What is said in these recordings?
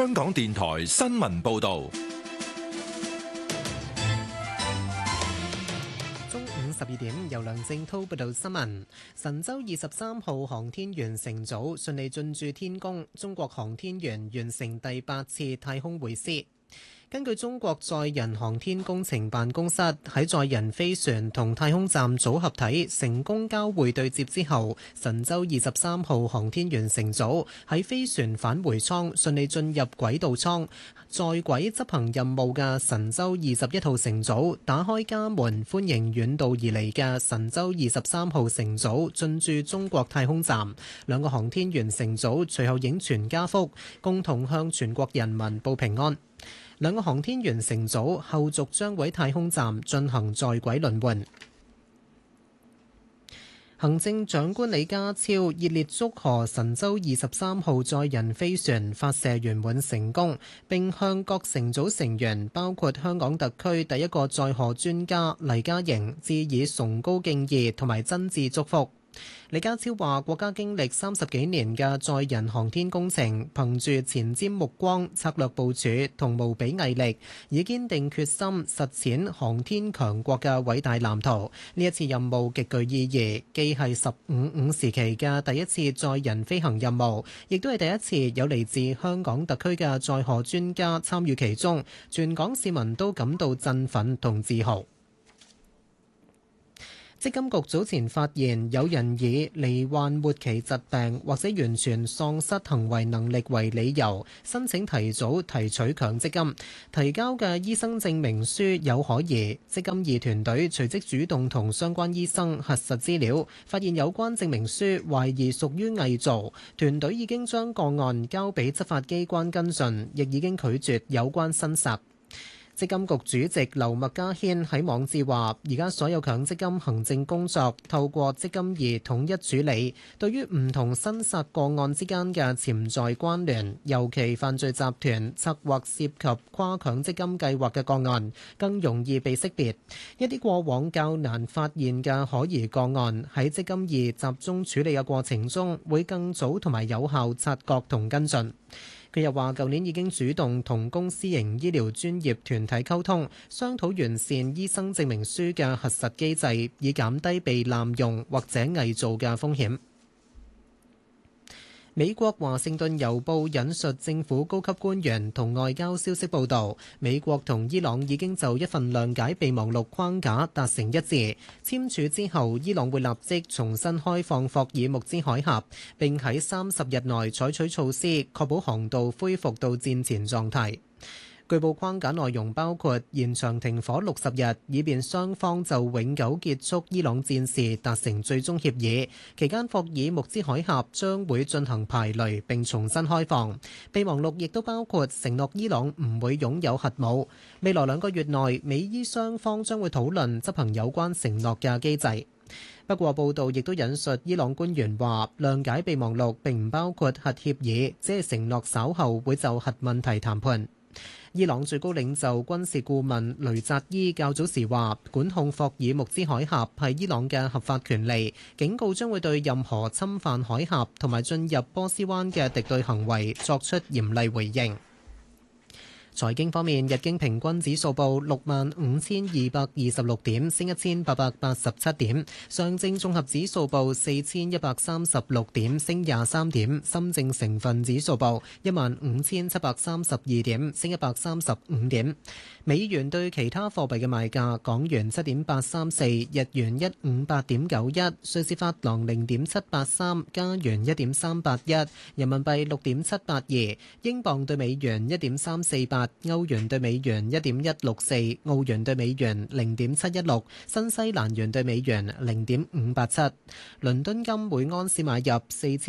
香港電台新聞報道。 中午12點，由梁正滔報道新聞。神舟23號航天員乘組順利進駐天宮，中國航天員完成第8次太空會師。根據中國載人航天工程辦公室喺載人飛船同太空站組合體成功交會對接之後，神舟23號航天員乘組喺飛船返回艙順利進入軌道艙，在軌執行任務嘅神舟21號乘組打開家門，歡迎遠道而嚟嘅神舟23號乘組進駐中國太空站。兩個航天員乘組隨後影全家福，共同向全國人民報平安。兩個航天員乘組後續將喺太空站進行在軌輪換。行政長官李家超熱烈祝賀神舟23號載人飛船發射圓滿成功，並向各乘組成員，包括香港特區第一個載荷專家黎嘉瑩致以崇高敬意同埋真摯祝福。李家超話：國家經歷30幾年嘅載人航天工程，憑住前瞻目光、策略部署同無比毅力，以堅定決心實踐航天強國嘅偉大藍圖。呢一次任務極具意義，既係15/5時期嘅第一次載人飛行任務，亦都係第一次有嚟自香港特區嘅載荷專家參與其中，全港市民都感到振奮同自豪。積金局早前發現有人以罹患末期疾病或者完全喪失行為能力為理由，申請提早提取強積金，提交嘅醫生證明書有可疑。積金易團隊隨即主動同相關醫生核實資料，發現有關證明書懷疑屬於偽造。團隊已經將個案交俾執法機關跟進，亦已經拒絕有關申索。積金局主席劉麥嘉軒喺網誌話：而家所有強積金行政工作透過積金易統一處理，對於唔同申索個案之間嘅潛在關聯，尤其犯罪集團策劃涉及跨強積金計劃嘅個案，更容易被識別。一啲過往較難發現嘅可疑個案，喺積金易集中處理嘅過程中，會更早同埋有效察覺同跟進。佢又話：舊年已經主動同公私營醫療專業團體溝通，商討完善醫生證明書嘅核實機制，以減低被濫用或者偽造嘅風險。美國華盛頓郵報引述政府高級官員同外交消息報導，美國同伊朗已經就一份諒解備忘錄框架達成一致，簽署之後，伊朗會立即重新開放霍爾木茲海峽，並喺30日內採取措施，確保航道恢復到戰前狀態。據報框架內容包括延長停火60日，以便雙方就永久結束伊朗戰事達成最終協議。期間，霍爾木茲海峽將會進行排雷並重新開放。備忘錄亦都包括承諾伊朗唔會擁有核武。未來2個月內，美伊雙方將會討論執行有關承諾嘅機制。不過，報道亦都引述伊朗官員話，諒解備忘錄並唔包括核協議，只係承諾稍後會就核問題談判。伊朗最高領袖軍事顧問雷扎伊較早時話，管控霍爾木茲海峽係伊朗嘅合法權利，警告將會對任何侵犯海峽同埋進入波斯灣嘅敵對行為作出嚴厲回應。財經方面，日經平均指數報65,226點，升1887點；上證綜合指數報4136點，升23點；深證成分指數報15,732點，升135點。美元對其他貨幣嘅賣價：港元7.834，日元158.91，瑞士法郎0.783，加元1.381，人民幣6.782，英鎊對美元1.348。歐元對美元1.164，澳元對美元0.716，新西蘭元對美元0.587。倫敦金每安士買入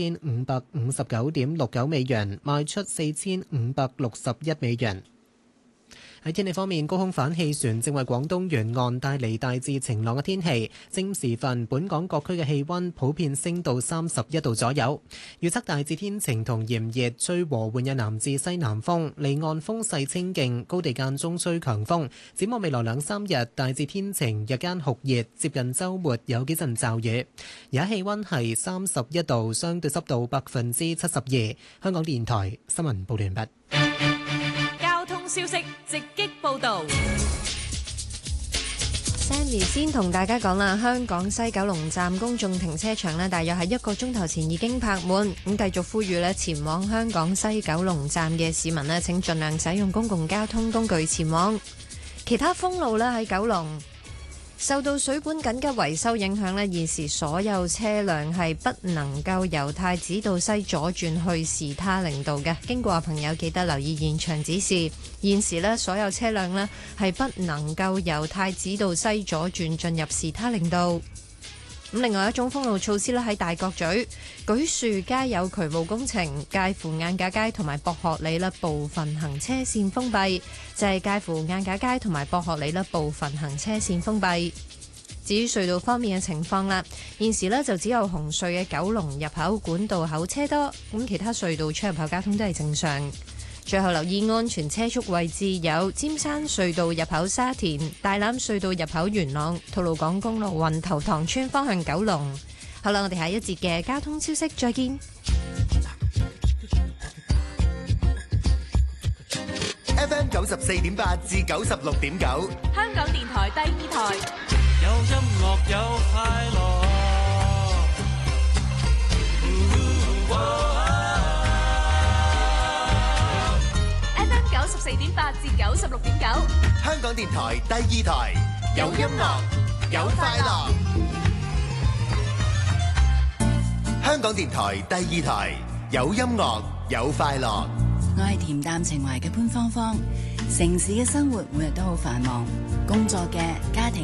4559.69美元，賣出4561美元。喺天氣方面，高空反氣旋正為廣東沿岸帶嚟大致晴朗嘅天氣。正午時分，本港各區嘅氣溫普遍升到31度左右。預測大致天晴同炎熱，吹和緩嘅南至西南風，離岸風勢清勁，高地間中吹強風。展望未來2-3日，大致天晴，日間酷熱，接近週末有幾陣驟雨。而家氣溫係31度，相對濕度72%。香港電台新聞報道完畢。 消息直擊報導。 Sammy 先同大家講啦，香港西九龍站公眾停車場呢，大約喺1個鐘頭前已經泊滿，咁繼續呼籲呢，前往香港西九龍站嘅市民呢，請盡量使用公共交通工具前往。其他封路呢，喺九龍受到水管緊急維修影響呢，現時所有車輛係不能夠由太子道西左轉去士他靈道嘅。經過嘅朋友記得留意現場指示。現時呢，所有車輛呢係不能夠由太子道西左轉進入士他靈道。咁另外一種封路措施呢，喺大角咀舉樹街有渠務工程，介乎晏架街同埋博學里呢部分行車線封閉，就係介乎晏架街同埋博學里呢部分行車線封閉。至於隧道方面嘅情況啦，現時呢就只有紅隧嘅九龍入口管道口車多，咁其他隧道出入口交通都係正常。最後留意安全車速位置有尖山隧道入口沙田、大欖隧道入口元朗、吐露港公路運頭塘村方向九龍。好啦，我哋下一節嘅交通消息再見。 FM 94.8至96.9， 香港電台第二台， 有音樂有快樂。 94.8至96.9， 香港電台第二台，有音樂有快樂。香港電台第二台，有音樂有快樂。 我係恬淡情懷嘅潘芳芳。城市嘅生活每日都好繁忙，工作嘅、家庭